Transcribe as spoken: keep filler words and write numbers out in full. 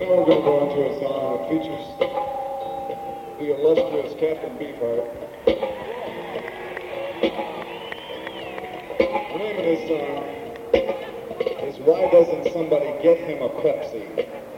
Now we're going to go into a song that features the illustrious Captain Beefheart. The name of this song is Why Doesn't Somebody Get Him a Pepsi?